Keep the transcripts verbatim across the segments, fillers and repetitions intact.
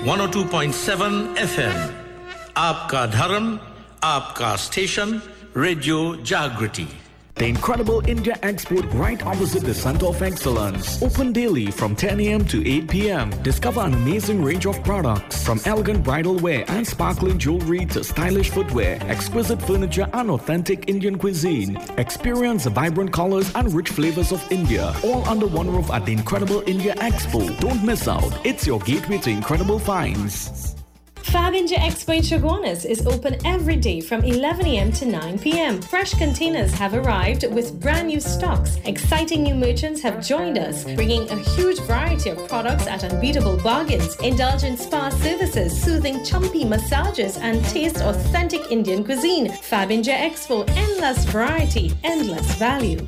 one oh two point seven F M आपका धर्म, आपका स्टेशन, रेडियो जागृति. The incredible India Expo right opposite the Center of Excellence. Open daily from ten a m to eight p m Discover an amazing range of products from elegant bridal wear and sparkling jewelry to stylish footwear, exquisite furniture and authentic Indian cuisine. Experience the vibrant colors and rich flavors of India, all under one roof at the incredible India Expo. Don't miss out. It's your gateway to incredible finds. Fab India Expo in Chaguanas is open every day from eleven a m to nine p m Fresh containers have arrived with brand new stocks. Exciting new merchants have joined us, bringing a huge variety of products at unbeatable bargains. Indulge in spa services, soothing chumpy massages, and taste authentic Indian cuisine. Fab India Expo, endless variety, endless value.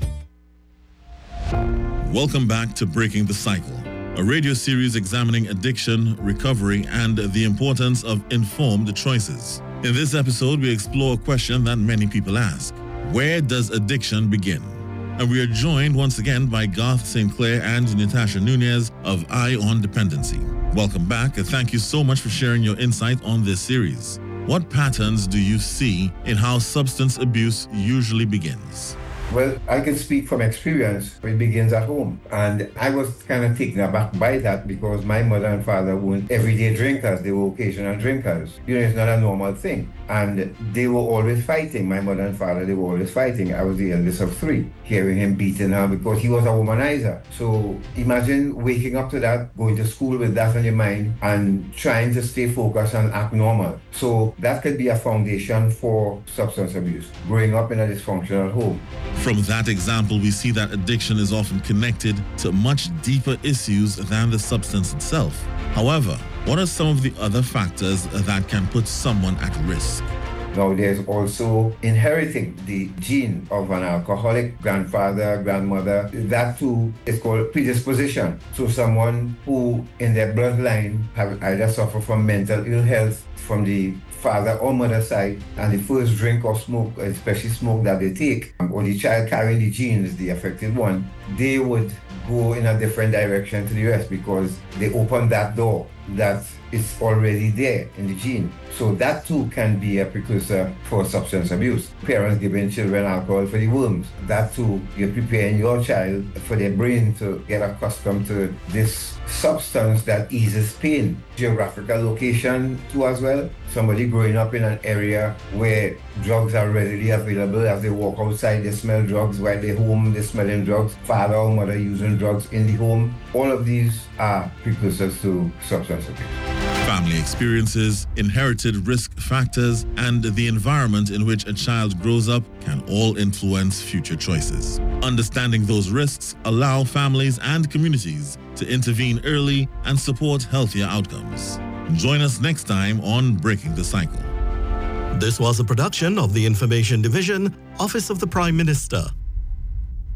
Welcome back to Breaking the Cycle, a radio series examining addiction, recovery, and the importance of informed choices. In this episode, we explore a question that many people ask: where does addiction begin? And we are joined once again by Garth Saint Clair and Natasha Nunez of Eye on Dependency. Welcome back, and thank you so much for sharing your insight on this series. What patterns do you see in how substance abuse usually begins? Well, I can speak from experience. It begins at home. And I was kind of taken aback by that because my mother and father weren't everyday drinkers. They were occasional drinkers. You know, it's not a normal thing. And they were always fighting. My mother and father, they were always fighting. I was the eldest of three, hearing him beating her because he was a womanizer. So imagine waking up to that, going to school with that on your mind and trying to stay focused and act normal. So that could be a foundation for substance abuse, growing up in a dysfunctional home. From that example, we see that addiction is often connected to much deeper issues than the substance itself. However, what are some of the other factors that can put someone at risk? Now, there's also inheriting the gene of an alcoholic grandfather, grandmother. That too is called predisposition. So someone who in their bloodline have either suffered from mental ill health from the father or mother side, and the first drink or smoke, especially smoke that they take, or the child carrying the genes, the affected one, they would go in a different direction to the rest because they open that door that is already there in the gene. So that too can be a precursor for substance abuse. Parents giving children alcohol for the worms. That too, you're preparing your child for their brain to get accustomed to this substance that eases pain. Geographical location too as well. Somebody growing up in an area where drugs are readily available. As they walk outside, they smell drugs. While they're home, they're smelling drugs. Father or mother using drugs in the home. All of these are precursors to substance abuse. Family experiences, inherited risk factors, and the environment in which a child grows up can all influence future choices. Understanding those risks allow families and communities to intervene early and support healthier outcomes. Join us next time on Breaking the Cycle. This was a production of the Information Division, Office of the Prime Minister.